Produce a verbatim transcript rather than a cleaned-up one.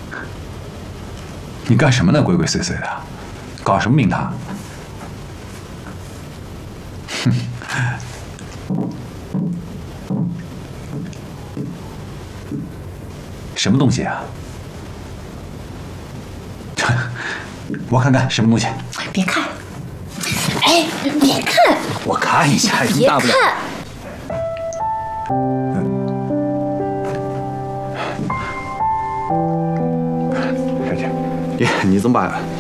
你干什么呢？鬼鬼祟祟的，搞什么名堂？哼！什么东西啊？我看看什么东西。 别看！哎，别看！ 我看一下，有什么大不了？ 爷，你怎么把